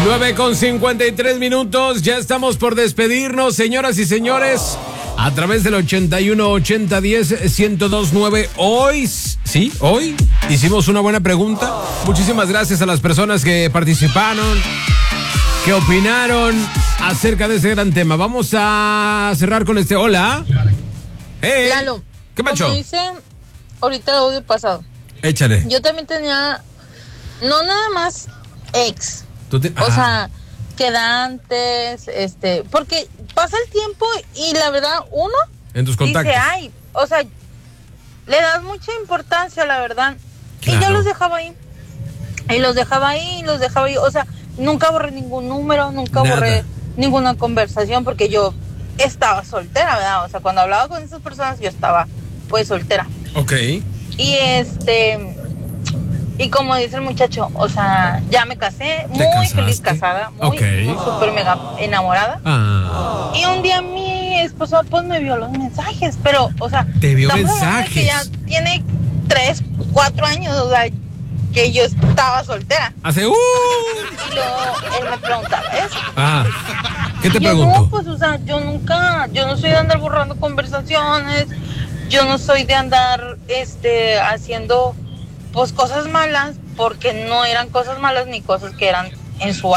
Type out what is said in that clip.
9:53, ya estamos por despedirnos, señoras y señores, a través del 81-80-10-1029. Hoy hicimos una buena pregunta. Muchísimas gracias a las personas que participaron, que opinaron acerca de ese gran tema. Vamos a cerrar con este. Hola. Hey. Lalo, ¿Qué pasó? como dice ahorita el audio pasado, Échale. yo también tenía, no nada más ex, o sea, quedantes, porque pasa el tiempo y la verdad uno en tus contactos dice, ay, o sea, le das mucha importancia, la verdad, claro. Y yo los dejaba ahí, o sea, nunca borré ningún número, nunca Nada. borré ninguna conversación, porque yo estaba soltera, ¿verdad? O sea, cuando hablaba con esas personas yo estaba, pues, soltera. Ok. Y y como dice el muchacho, o sea, ya me casé, muy feliz casada, muy súper mega enamorada. Y un día mi esposo pues me vio los mensajes, pero, o sea, te vio estamos mensajes que ya tiene 3, 4 años, o sea, que yo estaba soltera. Hace Y luego él me preguntaba eso. ¿Qué te yo preguntó? No, pues, o sea, yo no soy de andar borrando conversaciones, yo no soy de andar, haciendo, pues, cosas malas, porque no eran cosas malas ni cosas que eran en su